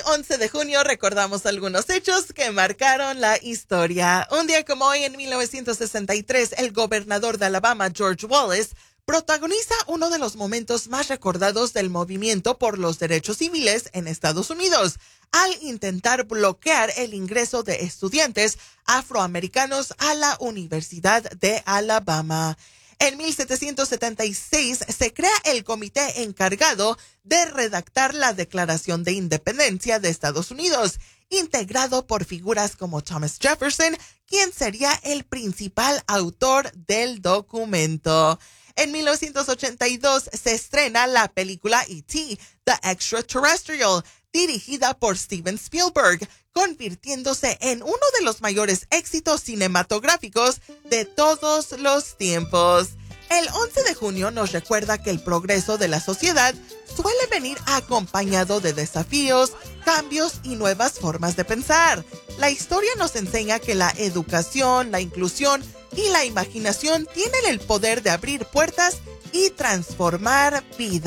11 de junio recordamos algunos hechos que marcaron la historia. Un día como hoy, en 1963, el gobernador de Alabama, George Wallace, protagoniza uno de los momentos más recordados del movimiento por los derechos civiles en Estados Unidos, al intentar bloquear el ingreso de estudiantes afroamericanos a la Universidad de Alabama. En 1776 se crea el comité encargado de redactar la Declaración de Independencia de Estados Unidos, integrado por figuras como Thomas Jefferson, quien sería el principal autor del documento. En 1982 se estrena la película E.T., The Extraterrestrial, dirigida por Steven Spielberg, convirtiéndose en uno de los mayores éxitos cinematográficos de todos los tiempos. El 11 de junio nos recuerda que el progreso de la sociedad suele venir acompañado de desafíos, cambios y nuevas formas de pensar. La historia nos enseña que la educación, la inclusión y la imaginación tienen el poder de abrir puertas y transformar vidas.